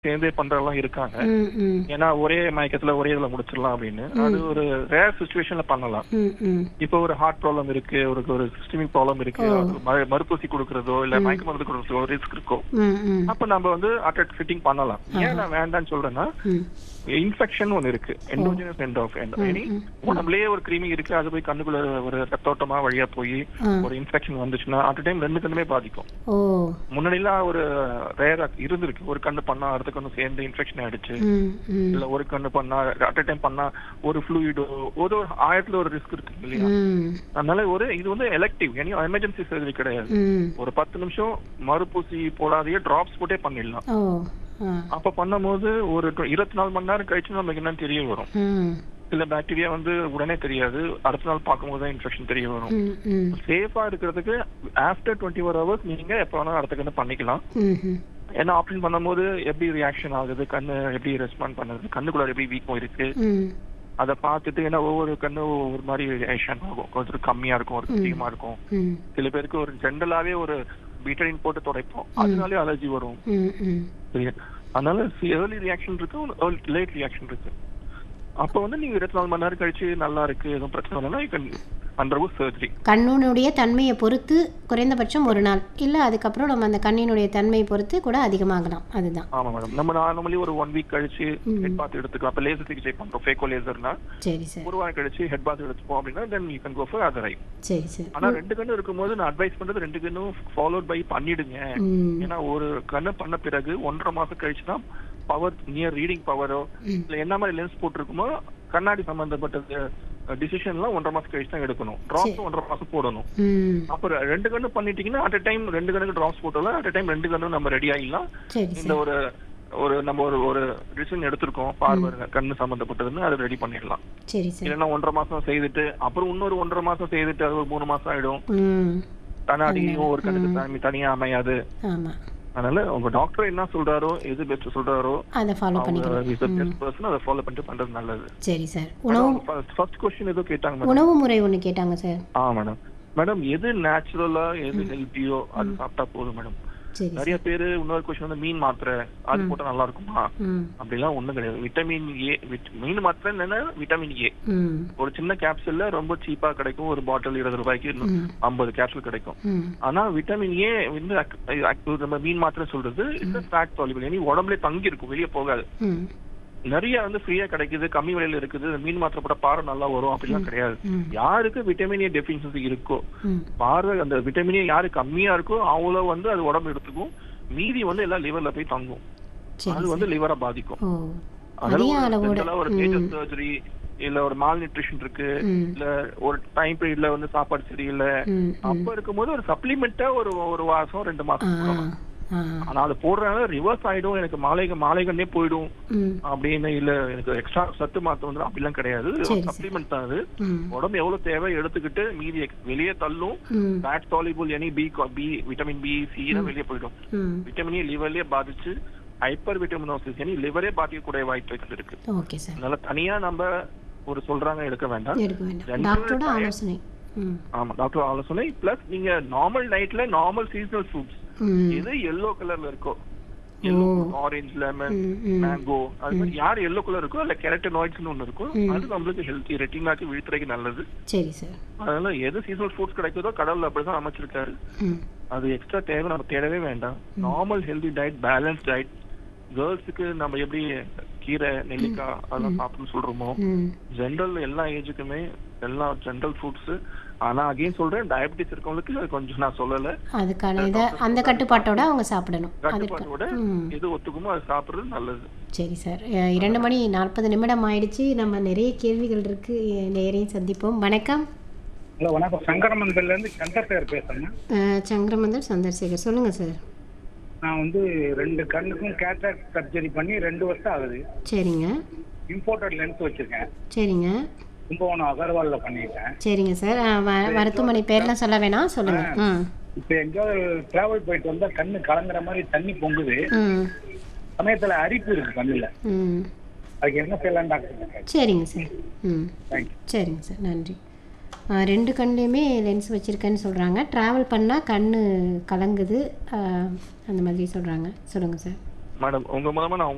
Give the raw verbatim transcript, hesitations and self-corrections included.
சேர்ந்தே பண்றவங்க இருக்காங்க. ம், ம். ஏன்னா ஒரே மயக்கத்துல ஒரே இதுல முடிச்சிடலாம் அப்படின்னு. அது ம். ஒரு ரேர் சிச்சுவேஷன்ல பண்ணலாம். ம், ம். இப்போ ஒரு ஹார்ட் ப்ராப்ளம் இருக்கு, ஒரு ஒரு சிஸ்டமிக் ப்ராப்ளம் இருக்கு, ஓ. அது ம- மறுப்பூசி கொடுக்கறதோ இல்ல ம். மயக்க மருந்து கொடுக்கறதோ ரிஸ்க் இருக்கோ, ம், ம். அப்ப நம்ம வந்து அட்டட் ஃபிட்டிங் பண்ணலாம். ஏன் ஆஹா. நான் வேண்டாம்னு சொல்றேன்னா, ம். இன்ஃபெக்ஷன் ஒன்னு இருக்கு, எண்டோஜெனஸ் எண்ட் ஆஃப் எண்ட் ம், எனி ம், ம். உடம்புலயே ஒரு கிருமி இருக்கு, அது போய் கண்ணுக்குள்ள ஒரு ரத்தோட்டமா வழியா போய் ஆ. ஒரு இன்ஃபெக்ஷன் வந்துச்சுன்னா அட் டைம் ரெண்டு கண்ணுமே பாதிக்கும். ஓ. முன்னாடிலாம் ஒரு ரேரா இருந்திருக்கு, ஒரு கண்ணு பண்ணா அடுத்த கண்ணு சேர்ந்து இன்ஃபெக்ஷன் ஆயிடுச்சு, ம், ம். இல்ல ஒரு கண்ணு பண்ணா அட் டைம் பண்ணா ஒரு ஃப்ளூயிடோ ஒரு ஒரு ஆயிரத்துல ஒரு ரிஸ்க் இருக்கு இல்லையா. ம், அதனால ஒரு இது வந்து எலெக்டிவ், எனி எமர்ஜென்சி சர்ஜரி கிடையாது. ம். ஒரு பத்து நிமிஷம் மறுப்பூசி போடாதையே டிராப்ஸ் போட்டே பண்ணிடலாம். ஓ. ஆ. அப்ப பண்ணும்போது ஒரு டு- இருபத்தி நாலு மணி நேரம் கழிச்சு நமக்கு என்னன்னு தெரிய வரும். ம், சில பாக்டீரியா வந்து உடனே தெரியாது, அடுத்த நாள் பார்க்கும்போது தான் இன்ஃபெக்ஷன் தெரிய வரும். ம், ம். சேஃபா இருக்கிறதுக்கு ஆஃப்டர் டுவெண்ட்டி ஃபோர் ஹவர்ஸ் நீங்க எப்ப வேணாலும் அடுத்த கண்ணு பண்ணிக்கலாம். ம்ஹும். ஏன்னா ஆப்ரேஷன் பண்ணும்போது எப்படி ரியாக்ஷன் ஆகுது, கண்ணு எப்படி ரெஸ்பாண்ட் பண்ணுது, கண்ணுக்குள்ள எப்படி வீக்கம் இருக்கு, ம். அதை பார்த்துட்டு. ஏன்னா ஒவ்வொரு கண்ணு ஒவ்வொரு மாதிரி ரியாக்ஷன் ஆகும், கொஞ்சம் கம்மியா இருக்கும், ஒரு அதிகமா இருக்கும். ம். சில பேருக்கு ஒரு ஜென்ரலாவே ஒரு பீட்டரின் போட்டு துடைப்போம், அதனாலே அலர்ஜி வரும். ம், ம். சரியா? அதனால ஏர்லி ரியாக்ஷன் இருக்கு, லேட் ரியாக்ஷன் இருக்கு. அப்ப வந்து நீங்க இருபத்தி நாலு மணி நேரம் கழிச்சு நல்லா இருக்கு, எதுவும் பிரச்சனை இல்லைன்னா you can undergo surgery. கண்ணினுடைய தன்மையை பொறுத்து குறைந்தபட்சம் ஒரு நாள் இல்லை, அதுக்கப்புறம் நம்ம அந்த கண்ணினுடைய தன்மையை பொறுத்து கூட அதிகமாகலாம். அதுதான். ஆமா மேடம், நம்ம நார்மலி ஒரு ஒன் வீக் கழிச்சு ம். ஹெட் பாத் எடுத்துக்கலாம். அப்ப லேசர் சிகிச்சை பண்றோம், ஃபேக்கோ லேசர்னா சரி சார். ஒரு வாரம் கழிச்சு ஹெட் பாத் எடுத்துப்போம் அப்படின்னா then you can go for other eye. சரி சார். ஆனா ரெண்டு கண்ணு இருக்கும்போது நான் அட்வைஸ் பண்றது ரெண்டு கண்ணும் ஃபாலோட் பை பண்ணிடுங்க. ம். ஏன்னா ஒரு கண்ணு பண்ண பிறகு ஒன்றரை மாசம் கழிச்சு தான் பவர் நியர் ரீடிங் பவரோ ம். இல்ல என்ன மாதிரி லென்ஸ் போட்டிருக்குமோ கண்ணாடி சம்பந்தப்பட்ட டிசிஷன் எல்லாம் ஒன்றரை மாசம் கழிச்சு தான் எடுக்கணும். டிராப்ஸ் ஒன்றரை மாசம் போடணும். ம். அப்புறம் ரெண்டு கண்ணு பண்ணிட்டீங்கன்னா அட் டைம் ரெண்டு கண்ணுக்கு டிராப்ஸ் போட்டோம்னா அட் டைம் ரெண்டு கண்ணும் நம்ம ரெடி ஆகிடலாம். சரி இந்த சார். ஒரு ஒரு நம்ம ஒரு ஒரு டிசிஷன் எடுத்திருக்கோம் பார்வை கண்ணு சம்பந்தப்பட்டதுன்னு அதை ரெடி பண்ணிடலாம். சரி சார். இல்லைன்னா ஒன்றரை மாசம் செய்துட்டு அப்புறம் இன்னொரு ஒன்றரை மாசம் செய்துட்டு அது ஒரு மூணு மாசம் ஆயிடும். ம். கண்ணாடியும் ஒரு கண்ணுக்கு தனி- தனியா அமையாது. ஆமாம், அதனால உங்க டாக்டர் என்ன சொல்றாரோ, எது பெஸ்ட் சொல்றாரோ, அதை ஃபாலோ பண்ணிக்கலாம். ம். பர்சன் அதை ஃபாலோ பண்ணிட்டு பண்றது நல்லது. சரி சார். உணவு ஃபர்ஸ்ட் கொஸ்டின் ஏதோ கேட்டாங்க மேடம். உணவு முறை ஒன்று கேட்டாங்க சார். ஆ மேடம், மேடம் எது நேச்சுரலா எது ஹெல்த்தியோ அது சாப்பிட்டா போதும் மேடம். சரி சார். நிறைய பேரு இன்னொரு கொஸ்டின் வந்து மீன் மாத்திரை அது போட்டா நல்லா இருக்குமா, ம். அப்படிலாம் ஒண்ணும் கிடையாது. விட்டமின் ஏ, மீன் மாத்திரை என்னன்னா விட்டமின் ஏ ம். ஒரு சின்ன கேப்சூல்ல ரொம்ப சீப்பா கிடைக்கும், ஒரு பாட்டில் இருபது ரூபாய்க்கு ம். ஐம்பது கேப்சூல் கிடைக்கும். ம். ஆனா விட்டமின் ஏ வந்து ac- ac- நம்ம மீன் மாத்திரை சொல்றது இந்த ஃபேட் சால்யூபிள், இனி உடம்புல தங்கி இருக்கும், வெளியே போகாது. ம். நிறைய வந்து ஃப்ரீயா கிடைக்குது, கம்மி விலையில இருக்குது, மீன் மாத்திரை போட்டா பார்வை நல்லா வரும் அப்படிலாம் கிடையாது. ம். யாருக்கு விட்டமின் ஏ டெஃபிஷியன்சி இருக்கோ, ம். பார்வை அந்த விட்டமின் ஏ யாரு கம்மியா இருக்கோ அவ்வளோ வந்து அது உடம்பு எடுத்துக்கும், மீதி வந்து எல்லாம் லிவர்ல போய் தங்கும், சரி அது சார். வந்து லிவரை பாதிக்கும். ஓ. அதனால அதிக ஒரு அளவோட. general ஆ ஒரு ம். மேஜர் சர்ஜரி இல்ல ஒரு மால் நியூட்ரிஷன் இருக்கு, ம். இல்ல ஒரு டைம் பீரியட்ல வந்து சாப்பாடு சரியில்லை, ம். ம். அப்ப இருக்கும்போது ஒரு சப்ளிமெண்டா ஒரு ஒரு மாசம் ரெண்டு ஆ. மாசம் போடலாம். ஆ. ஆனா அது போடுறதுனால ரிவர்ஸ் ஆயிடும், எனக்கு மாலை மாலை கண்ணே போயிடும் ம். அப்படின்னு இல்ல எனக்கு எக்ஸ்ட்ரா சத்து மாத்த வந்து அப்படிலாம் கிடையாது. சரி, சரி. சப்ளிமெண்ட் தான் அது. ம். உடம்பு எவ்வளவு தேவை எடுத்துக்கிட்டு மீதி ex- வெளியே தள்ளும். ம். Fat soluble any B B vitamin B C வெளியே போயிடும். ம். Vitamin A லிவர்லயே பாதிச்சு hyper vitaminosis any லிவரே பாதிக்கக்கூடிய வாய்ப்பு இருக்கு. Okay sir. அதனால தனியா நம்ம ஒரு சொல்றாங்க எடுக்க வேண்டாம். எடுக்க வேண்டாம். General டாக்டரோட diet- ஆலோசனை. ம். ஆமா டாக்டர் ஆலோசனை பிளஸ் நீங்க நார்மல் நைட்ல நார்மல் சீசனல் ஃப்ரூட்ஸ் ம். எது எல்லோ கலர்ல இருக்கோ, ஓ. ஆரஞ்சு, லெமன், ம். ம். மேங்கோ, அது மாதிரி யார் எல்லோ கலர் இருக்கோ இல்ல கெரட்டினாய்ட்ஸ்னு ஒண்ணு இருக்கும், ம். அது நம்மளுக்கு ஹெல்த்தி ரெட்டினாக்கு விழித்திரைக்கு நல்லது. சரி சார். அதனால எது சீசனல் ஃப்ரூட்ஸ் கிடைக்குதோ கடவுள் அப்படிதான் அமைச்சிருக்காரு. ம். அது எக்ஸ்ட்ரா தேவை நம்ம தேடவே வேண்டாம். Normal healthy diet, balance diet. கேர்ள்ஸுக்கு நம்ம எப்படி கீரை, நெல்லிக்காய் அதெல்லாம் சாப்பிடணும்னு சொல்றோமோ, ம். ஜென்ரல் எல்லா ஏஜுக்குமே எல்லா ஜென்ரல் ஃப்ரூட்ஸ். ஆனா அகைன் சொல்றேன், டயபிட்டிஸ் இருக்கவங்களுக்கு அது கொஞ்சம் நான் சொல்லல, அதுக்கான இதை அந்த கட்டுப்பாட்டோட அவங்க சாப்பிடணும். கட்டுப்பாட்டோட அதுக்கு. ம். எது ஒத்துக்குமோ அது சாப்பிடுறது நல்லது. சரி சார். அஹ், இரண்டு மணி நாற்பது நிமிடம் ஆயிடுச்சு. நம்ம நிறைய கேள்விகள் இருக்கு, நேரையும் சந்திப்போம். வணக்கம். ஹலோ வணக்கம், சங்கரமந்தல்ல இருந்து சந்திரசேகர் பேசுறேன். அஹ், சங்கரமந்தர் சந்திரசேகர் சொல்லுங்க சார். நான் வந்து ரெண்டு கண்ணுக்கும் கேட்ராக்ட் சர்ஜரி பண்ணி ரெண்டு வருஷம் ஆகுது. சரிங்க. இம்போர்ட்டட் லென்ஸ் வச்சிருக்கேன். சரிங்க. கும்பகோணம் அகர்வால்ல பண்ணிட்டேன். சரிங்க சார். அஹ், வ- மருத்துவமனை பேர்லாம் சொல்ல வேணாம், சொல்லுங்க. ம். இப்போ எங்கேயாவது டிராவல் போயிட்டு வந்தா கண்ணு கலங்குற மாதிரி தண்ணி பொங்குது, ம். சமயத்துல அரிப்பு இருக்கு கண்ணுல. ம். அதுக்கு என்ன செய்யலாம் டாக்டர்? சரிங்க சார். ம். தேங்க்யூ. சரிங்க சார், நன்றி. ஆ, ரெண்டு கண்ணுலேயுமே லென்ஸ் வச்சுருக்கேன்னு சொல்கிறாங்க. ட்ராவல் பண்ணால் கண் கலங்குது, ஆ, அந்த மாதிரி சொல்கிறாங்க. சொல்லுங்கள் சார். மேடம் உங்க மூலமா நான்